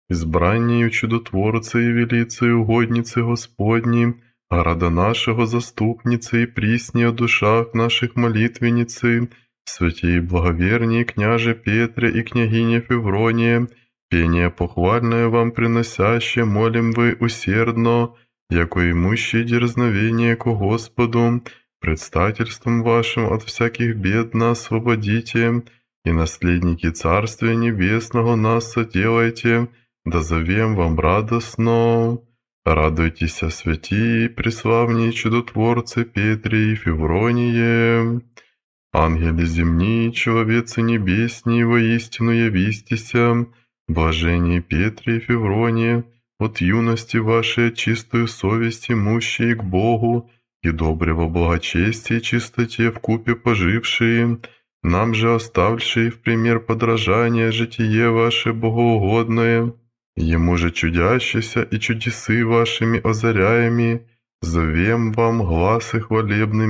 избраннею чудотворца и велицы угодницы Господни, града нашего заступницы и присни о душах наших молитвенницы, святей и благоверней княже Петре и княгине Февронии, пение похвальное вам приносяще, молим вы усердно, яко имущие дерзновение ко Господу, предстательством вашим от всяких бед нас освободите, и наследники Царствия Небесного нас соделайте, да зовем вам радостно. Радуйтесь, святии, преславней чудотворцы Петре и Февроние. Ангели земни, человецы небесни, воистину явистися, блажение Петре и Февроние, от юности вашей чистую совесть имущие к Богу, и доброго благочестия и чистоте вкупе пожившие, нам же оставшие в пример подражания житие ваше богоугодное, Ему же чудящийся и чудесы вашими озаряями, зовем вам гласы хвалебны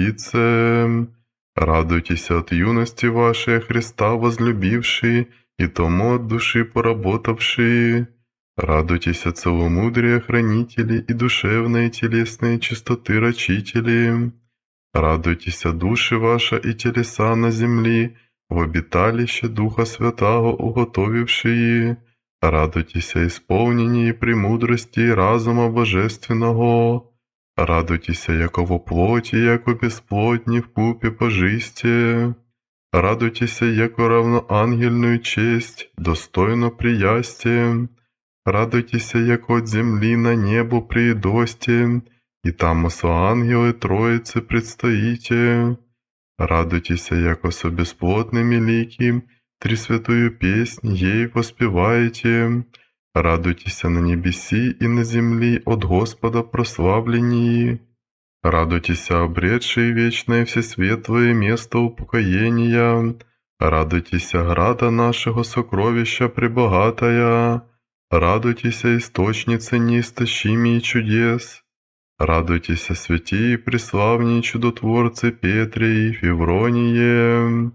мессице. Радуйтесь от юности вашей, Христа возлюбившие, и тому от души поработавшие. Радуйтесь от целомудрия хранители и душевной и телесной чистоты рачители. Радуйтесь от души ваша и телеса на земли, в обиталище Духа Святаго уготовившие. Радуйтесь исполнении премудрости и разума божественного. Радуйтесь, яко во плоти, яко бесплотни вкупе пожисте. Радуйтесь, яко равноангельную честь, достойно приясте. Радуйтесь, яко от земли на небо приидосте, и там со ангелы Троицы предстоите. Радуйтесь, яко со бесплотными лики, Тресвятую песнь ей воспеваете. Радуйтесь на небеси и на земли от Господа прославлении. Радуйтесь, обретшие вечное всесветлое место упокоения. Радуйтесь, града нашего сокровища пребогатая. Радуйтесь, источница неистощимей чудес. Радуйтесь, святии преславней чудотворцы Петре и Февроние.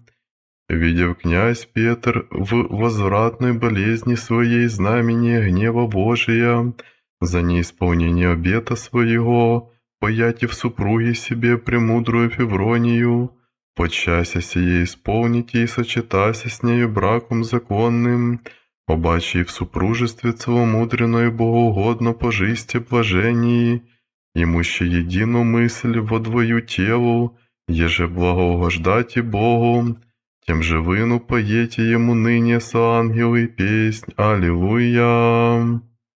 Видев князь Петр в возвратной болезни своей знамение гнева Божия, за неисполнение обета своего, пояти в супруге себе премудрую Февронию, подчас сие исполните и сочетася с нею браком законным, побачи в супружестве целомудренно и богоугодно пожисти блажении, имуще едину мысль во двою телу, еже благоугождати Богу, тем же выну поете ему ныне со ангелы песнь Аллилуйя.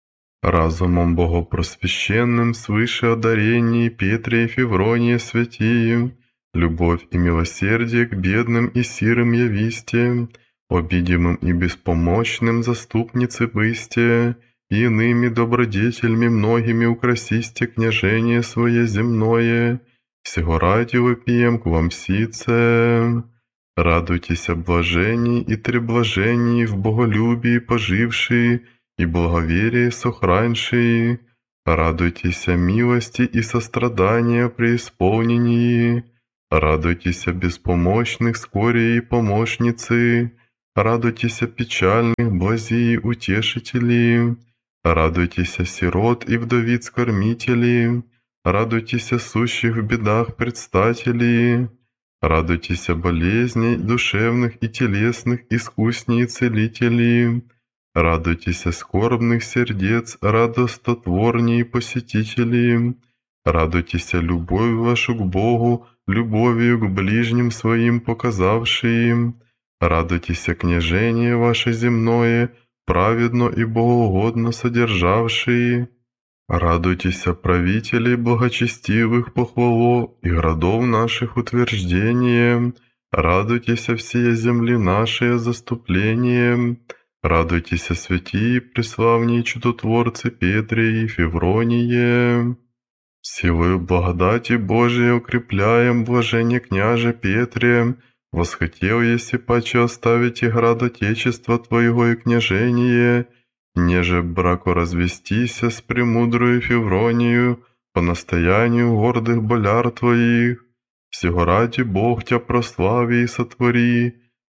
Разумом богопросвященным свыше одарений Петре и Февронии святии, любовь и милосердие к бедным и сирым явисте, обидимым и беспомощным заступницы бысте, и иными добродетельми многими украсисте княжение свое земное, всего ради вопием к вам сице. Радуйтесь об блажении и треблажении в боголюбии пожившие и благоверие сохраншие. Радуйтесь о милости и сострадания преисполнении. Радуйтесь о беспомощных скорее и помощницы. Радуйтесь о печальных блази утешителей. Радуйтесь о сирот и вдовиц кормителей. Радуйтесь о сущих в бедах предстателей. Радуйтесь о болезней душевных и телесных искусней целителей. Радуйтесь о скорбных сердец радостотворней посетителей. Радуйтесь о любовь вашу к Богу, любовью к ближним своим показавшие. Радуйтесь о княжение ваше земное, праведно и богоугодно содержавшие. Радуйтесь о правителей благочестивых похвало и городов наших утверждение. Радуйтесь о всей земли нашей заступление. Радуйтесь о святии преславней чудотворцы Петре и Февроние. Силою благодати Божией укрепляем блажение княже Петре, восхотел, если паче оставить и град Отечества Твоего и княжение, неже брако развестися с премудрою Февронию по настоянию гордых боляр Твоих. Всего ради Бог Тя прослави и сотвори,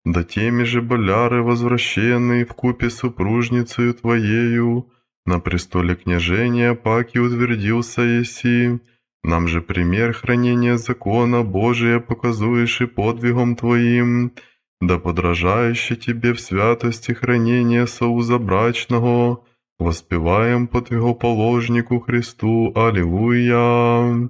да теми же боляры возвращенные вкупе с супружницею Твоею, на престоле княжения паки утвердился еси, нам же пример хранения закона Божия показуешь и подвигом Твоим, да подражающе Тебе в святости хранения союза брачного, воспеваем подвигоположнику Христу, Аллилуйя.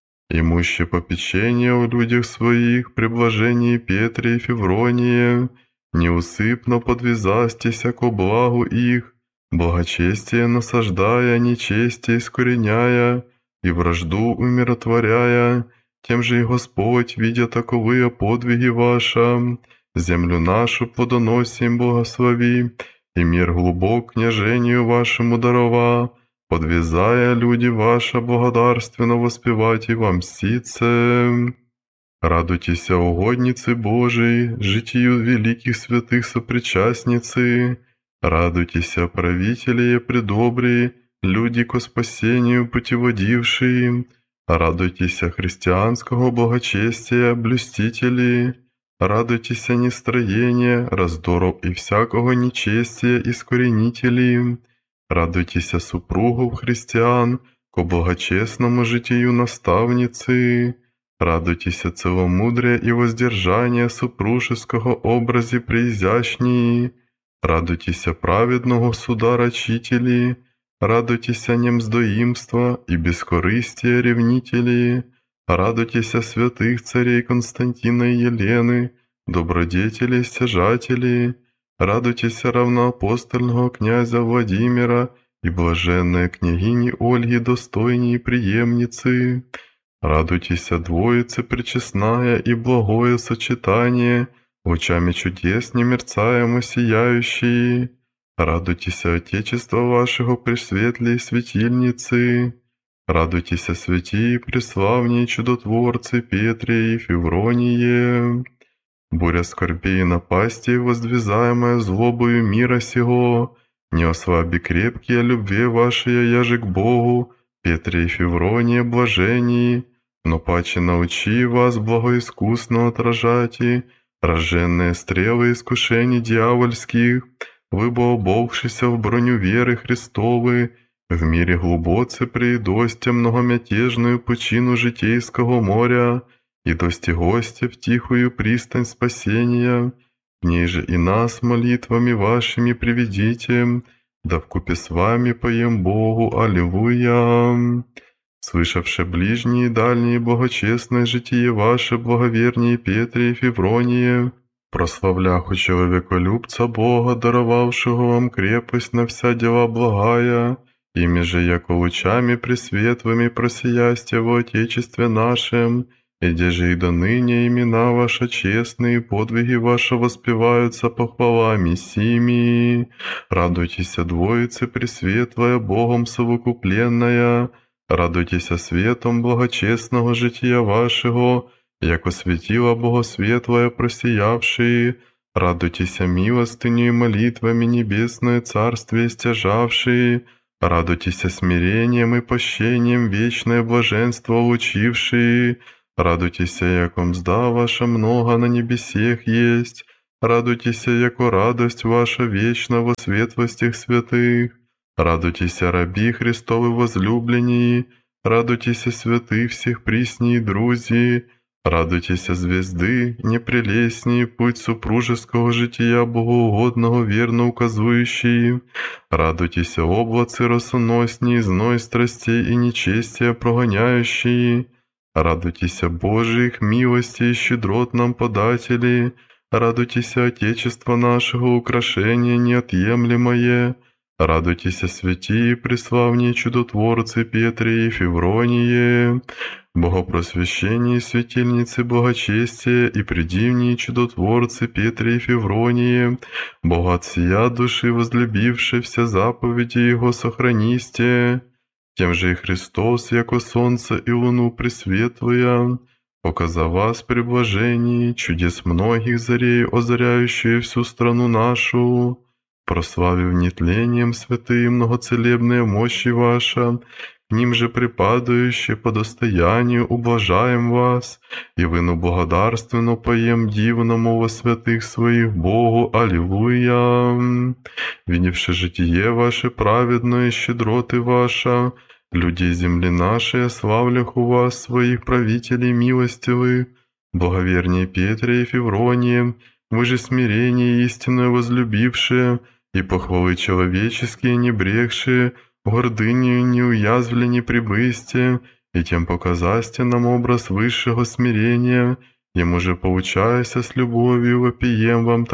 Имуще попечение о людях своих при блажении Петре и Февронии, неусыпно подвязастися ко благу их, благочестие насаждая, нечестие искореняя, и вражду умиротворяя, тем же и Господь, видя таковые подвиги ваша, землю нашу плодоносием благослови, и мир глубок княжению вашему дарова, подвязая люди ваша благодарственно воспевать и вам мстице. Радуйтеся, угодницы Божией, житию великих святых сопричастницы, радуйтеся, правители предобрые, люди ко спасению путеводившие, радуйтеся христианского благочестия, блюстители, радуйтеся нестроения, раздоров и всякого нечестия искоренители, радуйтеся супругов христиан, ко благочестному житию наставницы, радуйтеся целомудрия и воздержания супружеского образе преизящней, радуйтеся праведного суда рачители, радуйтеся немздоимства и бескорыстия ревнители, радуйтеся святых царей Константина и Елены, добродетелей стяжателей, радуйтеся равноапостольного князя Владимира и блаженной княгини Ольги достойней преемницы, радуйтеся двоице пречестная и благое сочетание, лучами чудес немерцаемо сияющие, радуйтеся Отечества вашего пресветлей светильницы, радуйтеся святии преславней чудотворцы Петре и Февроние. Буря скорбей и напастей, воздвизаемая злобою мира сего, не ослаби крепкие любви вашей, яже к Богу, Петре и Февронии блажении, но паче научи вас благоискусно отражати, рожженные стрелы искушений дьявольских, вы бы оболкшися в броню веры Христовой, в мире глубоце приидосте многомятежную пучину житейского моря, и достигосте в тихую пристань спасения, в ней же и нас молитвами вашими приведите, да вкупе с вами поем Богу, Аллилуйя. Слышавши ближние и дальние благочестное житие ваше, благовернее Петре и Февронии, прославляху человеколюбца Бога, даровавшего вам крепость на вся дела благая, ими же, яко лучами пресветлыми просиясте во Отечестве нашем, и где же и до ныне имена ваши честные, подвиги ваши воспеваются похвалами сими. Радуйтесь, двоице пресветлая, Богом совокупленная, радуйтесь светом благочестного жития вашего, яко светило Богосветлое просиявшие, радуйтесь милостыню и молитвами небесное царствие стяжавшие, радуйтесь смирением и пощением вечное блаженство учившие, радуйтесь, яко мзда ваша много на небесех есть, радуйтесь, яко радость ваша вечна во светлостях святых, радуйтесь, раби Христовы возлюбленные, радуйтесь, святых всех присней друзей, радуйтесь, звезды, непрелестней, путь супружеского жития богоугодного верно указующие, радуйтесь, облацы росоносней, зной страстей и нечестия прогоняющие, радуйтесь, Божиих милостей и щедрот нам податели, радуйтесь, Отечество нашего украшение неотъемлемое, радуйтесь, святии и преславнее чудотворцы Петре и Февроние, богопросвященные светильницы благочестия и предивнее чудотворцы Петре и Февроние, Бога от сия души возлюбивши все заповеди Его сохранисте, тем же и Христос, яко солнце и луну пресветлая, показа вас при блажении, чудес многих зарей, озаряющие всю страну нашу, прославив нетлением святые многоцелебные мощи ваша, к ним же припадающие по достоянию, ублажаем вас, и вину благодарственно поем дивному во святых своих Богу. Аллилуйя! Видевши житие ваше праведное, щедроты ваша, людей земли нашей, славлях у вас своих правителей милостивых, благовернее Петре и Февронии, вы же смирение истинное возлюбившие, и похвалы человеческие не брегшие, гордыню не уязвили, не прибысти, и тем показасте нам образ высшего смирения, ему же поучаяся с любовью вопием вам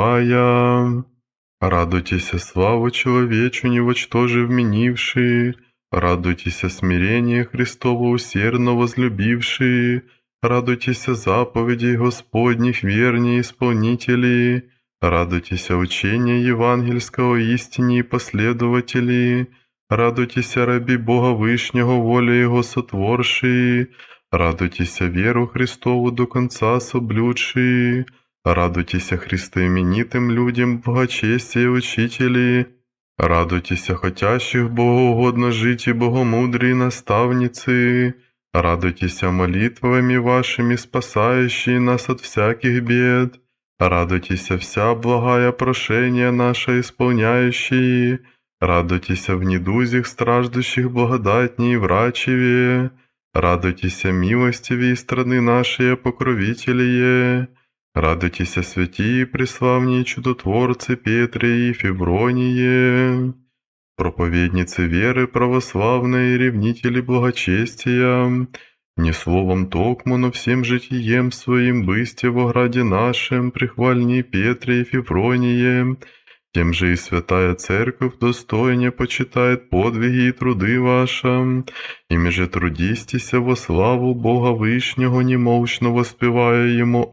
таковая. Радуйтесь славу человечу, невочтоже вменившие, радуйтесь смирение Христово усердно возлюбившие, радуйтесь заповедей Господних вернее исполнители, радуйтесь учения евангельского истине и последователи, радуйтесь раби Бога Вышнего, воля Его сотворшие, радуйтесь веру Христову до конца соблюдшие, радуйтесь христоименитым людям, благочестие учители, радуйтесь хотящих богоугодно жить и богомудрые наставницы, радуйтесь молитвами вашими, спасающие нас от всяких бед, радуйтесь вся благая прошения наша исполняющие, радуйтесь в недузях страждущих благодатней врачеве, радуйтесь милостивей страны нашей покровителие, радуйтесь святии преславней чудотворцы Петре и Февроние, проповедницы веры православной и ревнители благочестия, не словом токмо, но всем житием своим бысте во граде нашем, прихвальни Петре и Февроние, тем же и святая Церковь достойне почитает подвиги и труды ваши, ими же трудистися во славу Бога Вышнего, немолчно воспевая Ему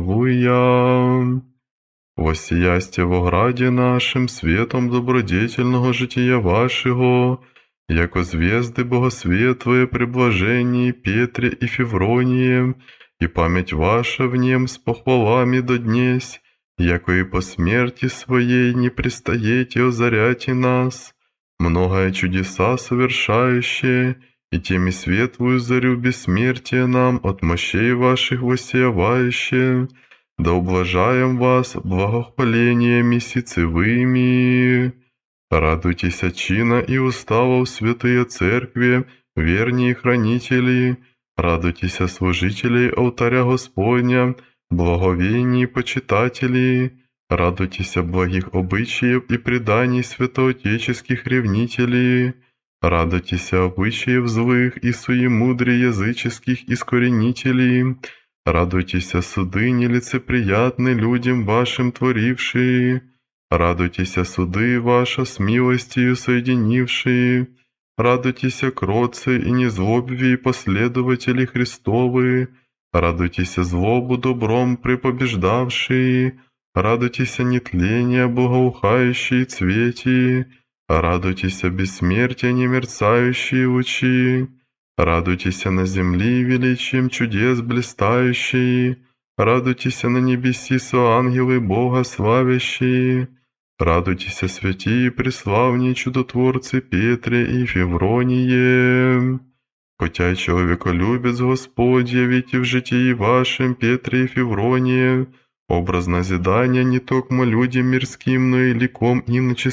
Аллилуйя. Воссиясте во граде нашим светом добродетельного жития вашего, яко звезды богосветлые при блажении Петре и Февронии, и память ваша в нем с похвалами до днесь, яко и по смерти своей не пристаете озаряйте нас, многое чудеса совершающие, и теми светлую зарю бессмертия нам от мощей ваших воссиявающие, да ублажаем вас благохвалениями сицевыми. Радуйтесь чина и уставов святые церкви, верние хранители, радуйтесь служителей алтаря Господня, благовейние почитатели, радуйтесь благих обычаев и преданий святоотеческих ревнителей, радуйтесь обычаев злых и суемудрей языческих искоренителей, радуйтесь суды нелицеприятны людям вашим творившие, радуйтесь суды ваши с милостью соединившие, радуйтесь кротцы и незлобивые последователи Христовы, радуйтесь злобу добром препобеждавшие, радуйтесь нетления благоухающие цвети, радуйтесь бессмертия немерцающие лучи, радуйтесь на земли величием чудес блистающие, радуйтесь на небеси со ангелы Бога славящие, радуйтесь святии преславней чудотворцы Петре и Февроние. Хотя и человеколюбец Господь явите в житии вашем Петре и Февронии, образ назидания не токмо людям мирским, но и ликом иначе